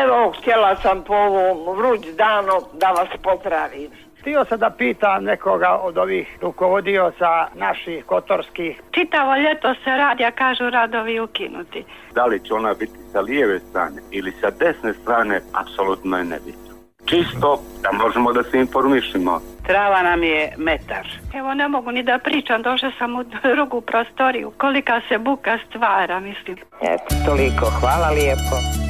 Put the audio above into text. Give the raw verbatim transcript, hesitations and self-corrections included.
Evo, htjela sam po ovom vruć danu da vas pozdravim. Htio sam da pitam nekoga od ovih rukovodioca naših kotorskih. Čitavo ljeto se radi, a kažu radovi ukinuti. Da li će ona biti sa lijeve strane ili sa desne strane, apsolutno je nebitno. Čisto da možemo da se informišemo. Trava nam je metar. Evo, ne mogu ni da pričam, došla sam u drugu prostoriju. Kolika se buka stvara, mislim. Eto, toliko. Hvala lijepo.